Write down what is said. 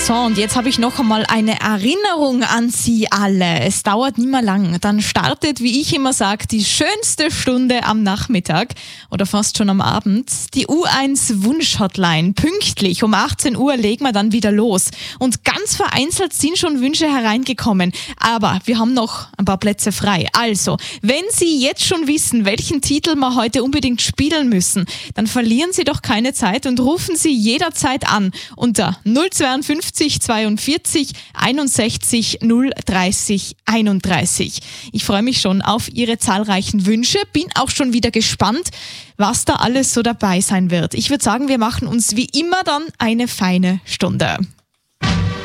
So, und jetzt habe ich noch einmal eine Erinnerung an Sie alle. Es dauert nicht mehr lang. Dann startet, wie ich immer sage, die schönste Stunde am Nachmittag oder fast schon am Abend. Die U1 Wunsch-Hotline. Pünktlich um 18 Uhr legen wir dann wieder los. Und ganz vereinzelt sind schon Wünsche hereingekommen. Aber wir haben noch ein paar Plätze frei. Also, wenn Sie jetzt schon wissen, welchen Titel wir heute unbedingt spielen müssen, dann verlieren Sie doch keine Zeit und rufen Sie jederzeit an unter 052 42 61 030 31. Ich freue mich schon auf Ihre zahlreichen Wünsche, bin auch schon wieder gespannt, was da alles so dabei sein wird. Ich würde sagen, wir machen uns wie immer dann eine feine Stunde.